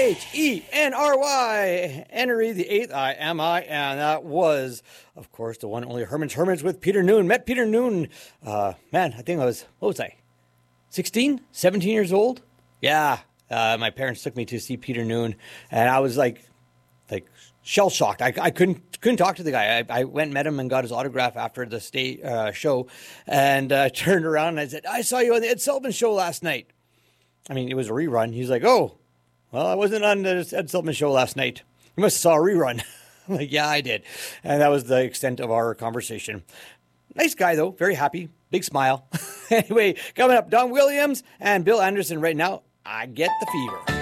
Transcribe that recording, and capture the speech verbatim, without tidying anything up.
H E N R Y, Henry the Eighth, I am I, and that was, of course, the one and only Herman's Hermits with Peter Noone. Met Peter Noone, uh, man, I think I was, what was I, sixteen, seventeen years old? Yeah, uh, my parents took me to see Peter Noone, and I was like, like shell-shocked. I, I couldn't couldn't talk to the guy. I, I went and met him and got his autograph after the state uh, show, and uh, turned around and I said, I saw you on the Ed Sullivan Show last night. I mean, it was a rerun. He's like, oh, well, I wasn't on the Ed Sullivan Show last night. You must have saw a rerun. I'm like, yeah, I did. And that was the extent of our conversation. Nice guy, though. Very happy. Big smile. Anyway, coming up, Don Williams and Bill Anderson right now. I Get the Fever.